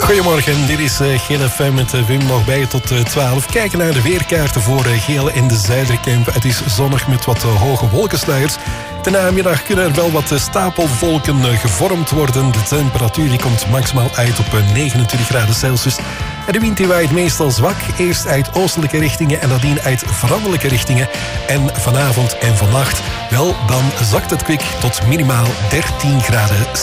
Goedemorgen, dit is Geel FM met Wim nog bij tot 12. Kijken naar de weerkaarten voor Geel in de Zuiderkemp. Het is zonnig met wat hoge wolkensluiers. De namiddag kunnen er wel wat stapelwolken gevormd worden. De temperatuur die komt maximaal uit op 29 graden Celsius. En de wind die waait meestal zwak. Eerst uit oostelijke richtingen en nadien uit veranderlijke richtingen. En vanavond en vannacht, wel, dan zakt het kwik tot minimaal 13 graden